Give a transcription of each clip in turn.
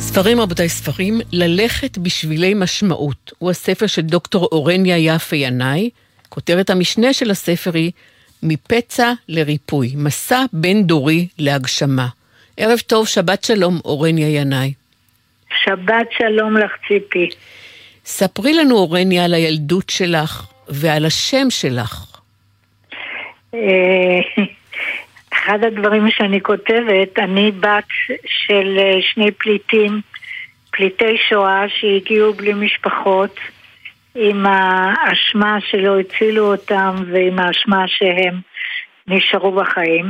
ספרים, רבותיי, ספרים, ללכת בשבילי משמעות. הוא הספר של דוקטור אורניה יפה ינאי. כותרת המשנה של הספר היא מפצע לריפוי, מסע בין דורי להגשמה. ערב טוב, שבת שלום, אורניה ינאי. שבת שלום לך, ציפי. ספרי לנו, אורניה, על הילדות שלך ועל השם שלך. אחד הדברים שאני כותבת, אני בת של שני פליטי שואה שהגיעו בלי משפחות, עם האשמה שלא הצילו אותם ועם האשמה שהם נשארו בחיים.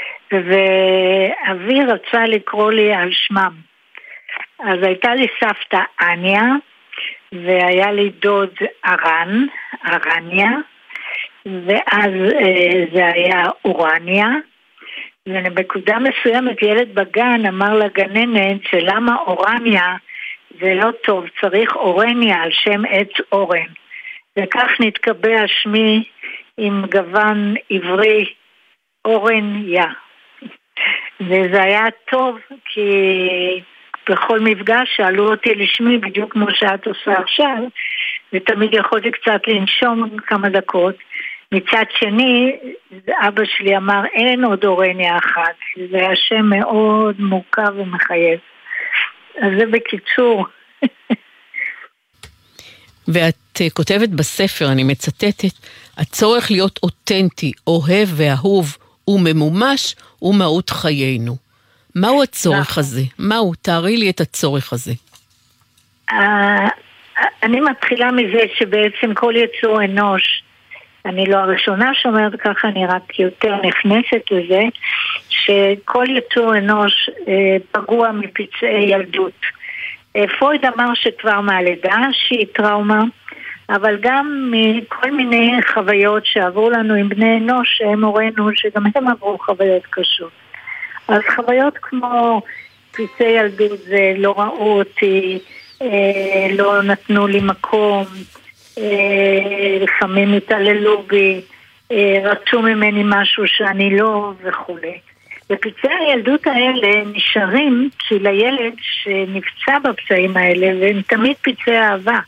ואבי רצה לקרוא לי על שמם. אז הייתה לי סבתא אניה, והיה לי דוד ארניה, ואז זה היה אורניה. ובנקודה מסוימת ילד בגן אמר לגננת שלמה אורניה זה לא טוב, צריך אורניה על שם עץ אורן. וכך נתקבע שמי עם גוון עברי אורניה. וזה היה טוב כי בכל מפגש שאלו אותי לשמי בדיוק כמו שאת עושה עכשיו, ותמיד יכולתי קצת לנשום כמה דקות. מצד שני, אבא שלי אמר, אין עוד אורניה אחת. זה היה שם מאוד מורכב ומחייב. אז זה בקיצור. ואת כותבת בספר, אני מצטטת, הצורך להיות אותנטי, אוהב ואהוב וממומש הוא מהות חיינו. מהו הצורך הזה? מהו? תארי לי את הצורך הזה. אני מתחילה מזה שבעצם כל יצור אנוש, אני לא הראשונה שאומרת ככה, אני רק יותר נכנסת לזה, שכל יצור אנוש פגוע מפצעי ילדות. פרויד אמר שכבר מהלידה שהיא טראומה, אבל גם מכל מיני חוויות שעברו לנו עם בני אנוש, שהם הורינו, שגם הם עברו חוויות קשות. אז חוויות כמו פצעי ילדות זה לא ראו אותי, לא נתנו לי מקום, לפעמים התעללו בי, רצו ממני משהו שאני לא וכו'. ופצעי הילדות האלה נשארים כי לילד שנפצע בפצעים האלה, והם תמיד פצעי אהבה,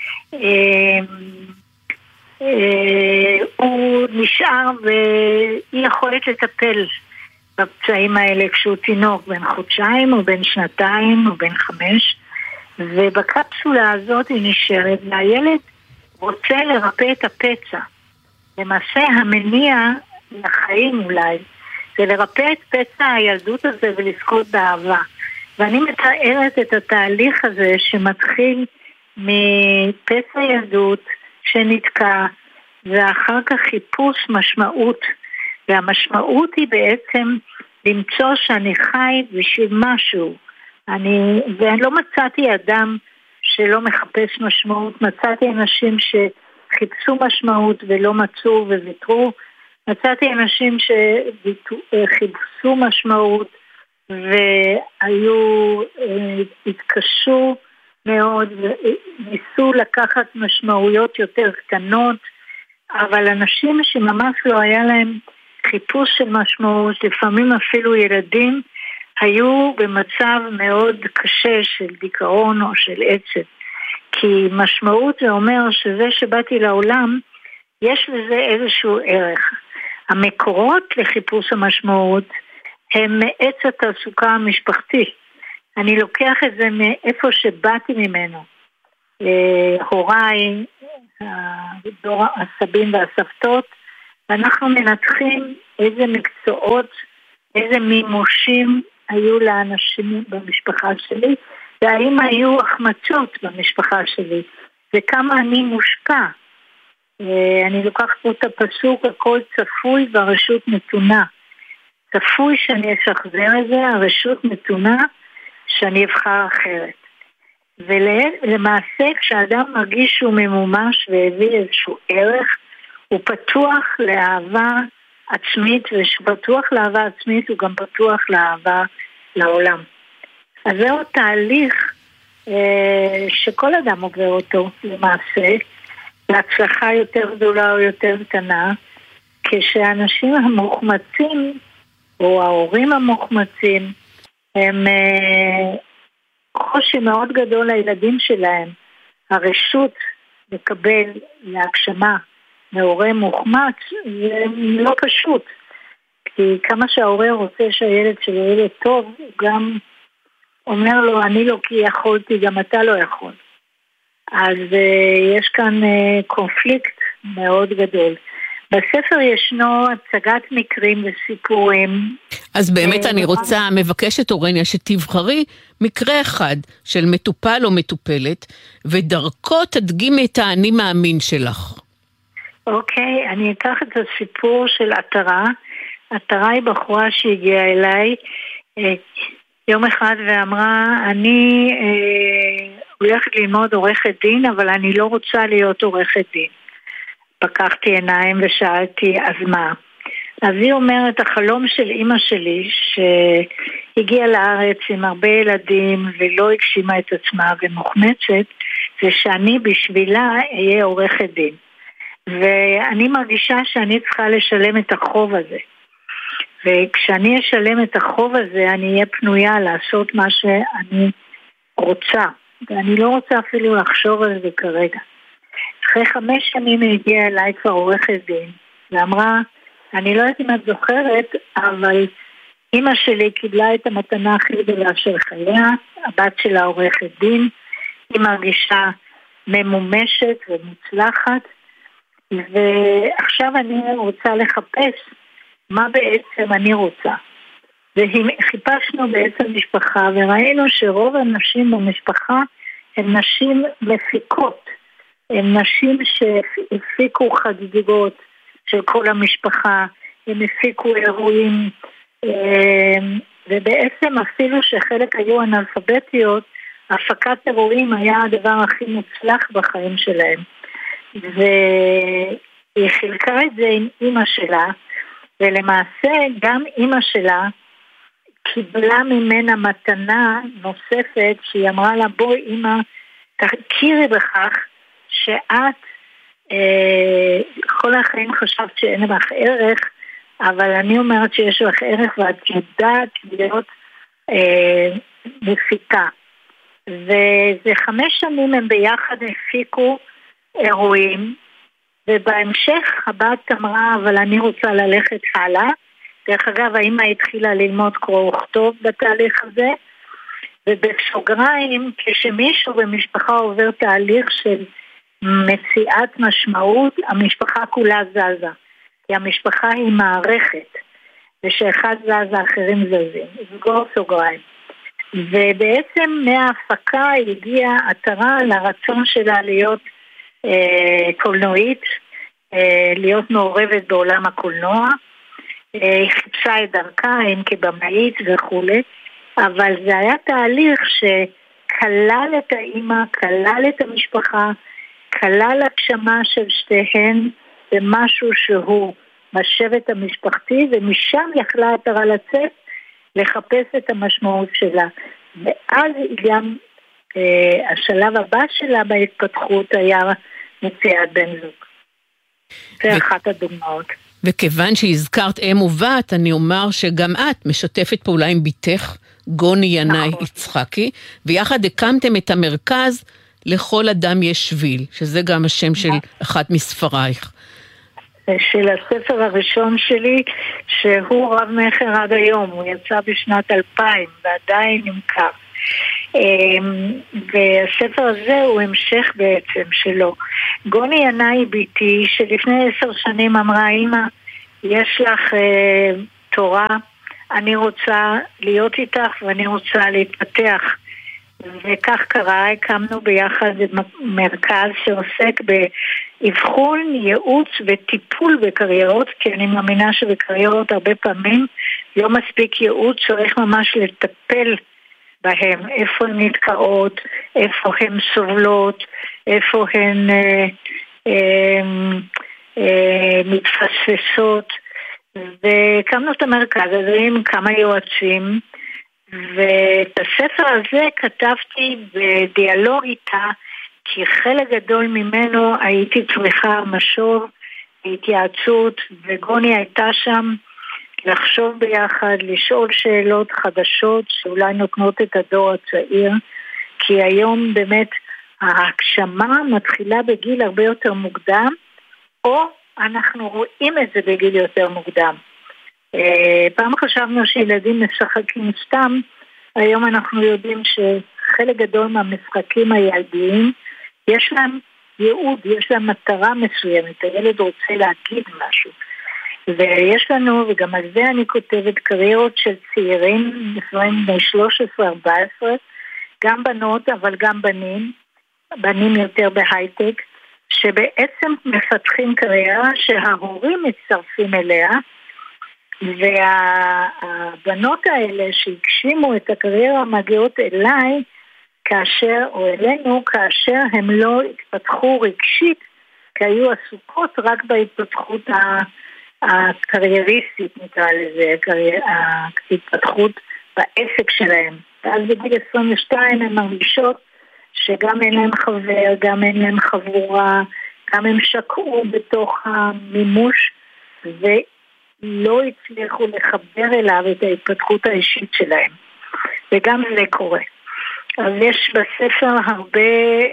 הוא נשאר ואי יכולת לטפל בפצעים האלה כשהוא תינוק בין חודשיים או בין שנתיים או בין 5, ובקפסולה הזאת היא נשארת והילד רוצה לרפא את הפצע. למעשה המניע לחיים אולי זה לרפא את פצע הילדות הזה ולזכות באהבה. ואני מתארת את התהליך הזה שמתחיל מפצע ילדות שנתקע ואחר כך חיפוש משמעות, והמשמעות היא בעצם למצוא שאני חי בשביל משהו. ואני לא מצאתי אדם שלא מחפש משמעות, מצאתי אנשים שחיפשו משמעות ולא מצאו וויתרו, מצאתי אנשים שחיפשו משמעות והיו, התקשו מאוד, ניסו לקחת משמעויות יותר קטנות, אבל אנשים שממש לא היה להם חיפוש של משמעות, לפעמים אפילו ילדים, היו במצב מאוד קשה של דיכאון או של עצב. כי משמעות זה אומר שזה שבאתי לעולם, יש לזה איזשהו ערך. המקורות לחיפוש המשמעות הם מעץ התעסוקה המשפחתי. אני לוקח את זה מאיפה שבאתי ממנו. הוריי, דור הסבים והסבתות, ואנחנו מנתחים איזה מקצועות, איזה מימושים היו לאנשים במשפחה שלי, והאם היו החמצות במשפחה שלי, וכמה אני מושפע. אני לוקחת פה את הפסוק, הכל צפוי והרשות נתונה. צפוי שאני אשחזר את זה, הרשות נתונה שאני אבחר אחרת. ולמעשה כשאדם מרגיש שהוא ממומש והביא איזשהו ערך, הוא פתוח לאהבה עצמית, ושהוא פתוח לאהבה עצמית הוא גם פתוח לאהבה לעולם. אז זהו תהליך שכל אדם עובר אותו למעשה, להצלחה יותר גדולה או יותר קטנה, כשאנשים המוחמצים או ההורים המוחמצים הם קושי מאוד גדול לילדים שלהם. הרשות לקבל להגשמה מהורה מוחמץ זה לא פשוט. כי כמה שההורה רוצה שהילד שלו ילד טוב, הוא גם אומר לו, אני לא כי יכולתי, גם אתה לא יכול. אז יש כאן קונפליקט מאוד גדול. בספר ישנו הצגת מקרים וסיפורים. אז באמת אני מבקשת אורניה שתבחרי מקרה אחד של מטופל או מטופלת, ודרכו תדגימי את האני מאמין שלך. אוקיי, אני אקח את הסיפור של עטרה. עטרה היא בחורה שהגיעה אליי יום אחד ואמרה, אני הולכת ללמוד עורכת דין, אבל אני לא רוצה להיות עורכת דין. פקחתי עיניים ושאלתי, אז מה? אז היא אומרת, החלום של אמא שלי, שהגיעה לארץ עם הרבה ילדים ולא הגשימה את עצמה ומוחמצת, זה שאני בשבילה אהיה עורכת דין. ואני מרגישה שאני צריכה לשלם את החוב הזה. וכשאני אשלם את החוב הזה, אני אהיה פנויה לעשות מה שאני רוצה. ואני לא רוצה אפילו לחשוב על זה כרגע. אחרי 5 שנים היא הגיעה אליי כבר עורכת דין, ואמרה, אני לא יודעת אם את זוכרת, אבל אמא שלי קיבלה את המתנה הכי גדולה של חייה, הבת שלה עורכת דין, היא מרגישה ממומשת ומוצלחת, ועכשיו אני רוצה לחפש מה בעצם אני רוצה. וחיפשנו בעצם משפחה, וראינו שרוב הנשים במשפחה הן נשים מפיקות, הן נשים שהפיקו חגיגות של כל המשפחה, הם הפיקו אירועים, ובעצם אפילו שחלק היו אנאלפביתיות, הפקת אירועים היה הדבר הכי מוצלח בחיים שלהם. והיא חילקה את זה עם אמא שלה, ולמעשה גם אמא שלה קיבלה ממנה מתנה נוספת, שהיא אמרה לה, בואי אמא, תכירי בכך שאת כל החיים חשבת שאין לך ערך, אבל אני אומרת שיש לך ערך ואת יודעת להיות מפיקה. וזה 5 שנים הם ביחד הפיקו אירועים, ובהמשך הבת אמרה, אבל אני רוצה ללכת הלאה. דרך אגב, האמא התחילה ללמוד קרוא וכתוב בתהליך הזה, ובסוגריים, כשמישהו במשפחה עובר תהליך של מציאת משמעות, המשפחה כולה זזה. כי המשפחה היא מערכת, ושאחד זזה, אחרים זזים. סגור סוגריים. ובעצם מההפקה הגיעה עטרה לרצון שלה להיות קולנועית, להיות מעורבת בעולם הקולנוע. היא חיפשה את דרכה, אם כבמאית וכו'. אבל זה היה תהליך שכלל את האמא, כלל את המשפחה, כלל הגשמה של שתיהן במשהו שהוא בשבט המשפחתי, ומשם יכלה עטרה לצאת לחפש את המשמעות שלה. ואז גם השלב הבא שלה בהתפתחות היה מציאת בן זוג. זה אחת הדוגמאות. וכיוון שהזכרת אם ובת, אני אומר שגם את משתפת פעולה עם ביתך, גוני ינאי יצחקי, ויחד הקמתם את המרכז לכל אדם יש שביל, שזה גם השם של אחת מספרייך. של הספר הראשון שלי, שהוא רב מחר עד היום, הוא יצא בשנת 2000, ועדיין נמכר. והספר הזה הוא המשך בעצם שלו. גוני ינאי ביתי, שלפני 10 שנים אמרה, אמא, יש לך תורה, אני רוצה להיות איתך ואני רוצה להתפתח. וכך קרה, הקמנו ביחד מרכז שעוסק באבחון, ייעוץ וטיפול בקריירות, כי אני מאמינה שבקריירות הרבה פעמים לא מספיק ייעוץ, צריך ממש לטפל בהם, איפה הן נתקעות, איפה הן סובלות, איפה הן מתפספסות. והקמנו את המרכז הזה עם כמה יועצים, ואת הספר הזה כתבתי בדיאלוג איתה, כי חלק גדול ממנו הייתי צריכה משוב, התייעצות, וגוני הייתה שם לחשוב ביחד, לשאול שאלות חדשות שאולי נותנות את הדור הצעיר, כי היום באמת ההגשמה מתחילה בגיל הרבה יותר מוקדם, או אנחנו רואים את זה בגיל יותר מוקדם. פעם חשבנו שילדים משחקים סתם, היום אנחנו יודעים שחלק גדול מהמשחקים הילדיים, יש להם ייעוד, יש להם מטרה מסוימת, הילד רוצה להגיד משהו. ויש לנו, וגם על זה אני כותבת, קריירות של צעירים, לפעמים ב-13-14, גם בנות אבל גם בנים יותר בהייטק, שבעצם מפתחים קריירה שההורים מצטרפים אליה, והבנות האלה שהגשימו את הקריירה מגיעות אליי, או אלינו, כאשר הם לא התפתחו רגשית, כי היו עסוקות רק בהתפתחות הקרייריסטית, נקרא לזה, ההתפתחות בעסק שלהם. ואז בגיל 22 הם מרגישות שגם אין להם חבר, גם אין להם חבורה, גם הם שקעו בתוך המימוש, ולא הצליחו לחבר אליו את ההתפתחות האישית שלהם. וגם זה קורה. אז יש בספר הרבה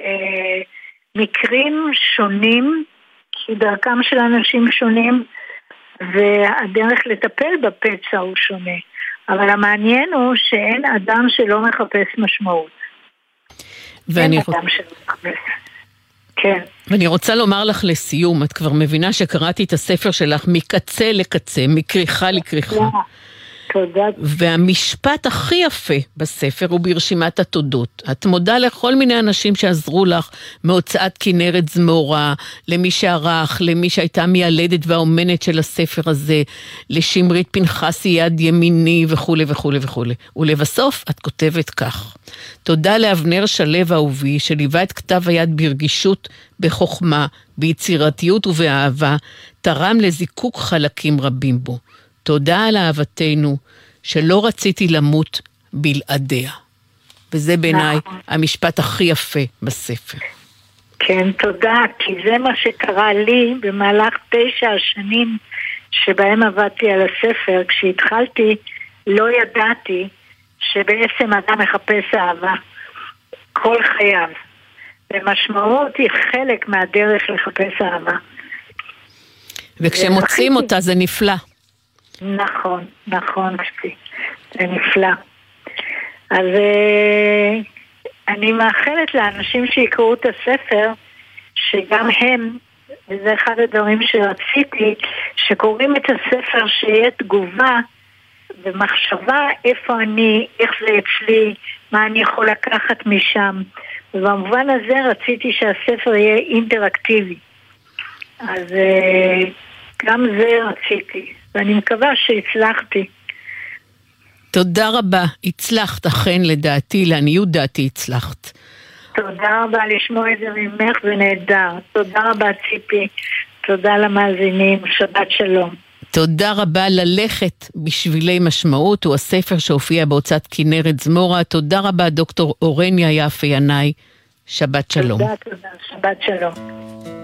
מקרים שונים, כי דרכם של אנשים שונים, והדרך לטפל בפצע הוא שונה. אבל המעניין הוא שאין אדם שלא מחפש משמעות. אין אדם שלא מחפש. כן. ואני רוצה לומר לך לסיום, את כבר מבינה שקראתי את הספר שלך מקצה לקצה, מכריכה לכריכה. תודה. והמשפט הכי יפה בספר הוא ברשימת התודות. את מודה לכל מיני אנשים שעזרו לך, מהוצאת כנרת זמורה, למי שערך, למי שהייתה מיילדת והאומנת של הספר הזה, לשמרית פנחסי יד ימיני וכו' וכו' וכו'. ולבסוף את כותבת כך: תודה לאבנר שלו אהובי שליווה את כתב היד ברגישות, בחוכמה, ביצירתיות ובאהבה, תרם לזיקוק חלקים רבים בו. תודה על אהבתנו, שלא רציתי למות בלעדיה. וזה בעיניי המשפט הכי יפה בספר. כן, תודה, כי זה מה שקרה לי במהלך 9 השנים שבהם עבדתי על הספר. כשהתחלתי, לא ידעתי שבעצם אדם מחפש אהבה כל חייו. ומשמעות היא חלק מהדרך לחפש אהבה. וכשמוצאים אותה זה נפלא. נכון, זה נפלא. אז אני מאחלת לאנשים שיקראו את הספר, שגם הם, וזה אחד הדברים שרציתי, שקוראים את הספר שיהיה תגובה ומחשבה איפה אני, איך זה אצלי, מה אני יכול לקחת משם. ובמובן הזה רציתי שהספר יהיה אינטראקטיבי. אז גם זה רציתי. ואני מקווה שהצלחתי. תודה רבה, הצלחת אכן לדעתי, לעניות דעתי הצלחת. תודה רבה לשמוע את זה ממך, זה נהדר. תודה רבה ציפי, תודה למאזינים, שבת שלום. תודה רבה. ללכת בשבילי משמעות, הוא הספר שהופיע בהוצאת כנרת זמורה. תודה רבה דוקטור אורניה יפה ינאי, שבת שלום. תודה, שבת שלום.